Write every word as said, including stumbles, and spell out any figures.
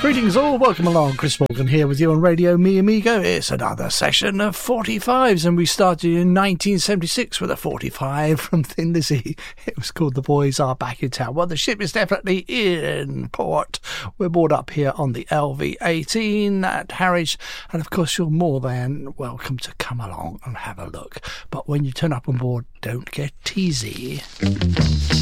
Greetings all, welcome along. Chris Morgan here with you on Radio Mi Amigo. It's another session of forty-fives, and we started in nineteen seventy-six with a forty-five from Thin Lizzy. It was called The Boys Are Back in Town. Well, the ship is definitely in port. We're moored up here on the L V eighteen at Harwich, and of course you're more than welcome to come along and have a look. But when you turn up on board, don't get teasy.